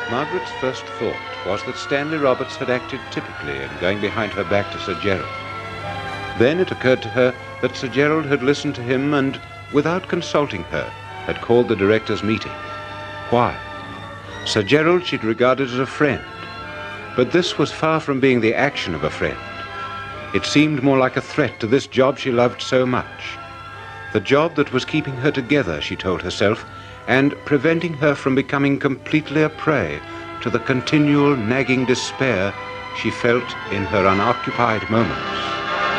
Margaret's first thought was that Stanley Roberts had acted typically in going behind her back to Sir Gerald. Then it occurred to her that Sir Gerald had listened to him and, without consulting her, had called the directors' meeting. Why? Sir Gerald she'd regarded as a friend, but this was far from being the action of a friend. It seemed more like a threat to this job she loved so much. The job that was keeping her together, she told herself, and preventing her from becoming completely a prey to the continual nagging despair she felt in her unoccupied moments.